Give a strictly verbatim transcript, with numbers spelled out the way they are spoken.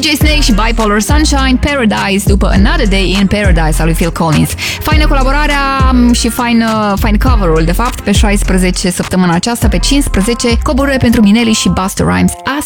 J Snake și Bipolar Sunshine, Paradise, după Another Day in Paradise al lui Phil Collins. Faină colaborarea și fain, fain cover-ul, de fapt, pe șaisprezece săptămâna aceasta, pe cincisprezece coborâre pentru Minelli și Busta Rhymes.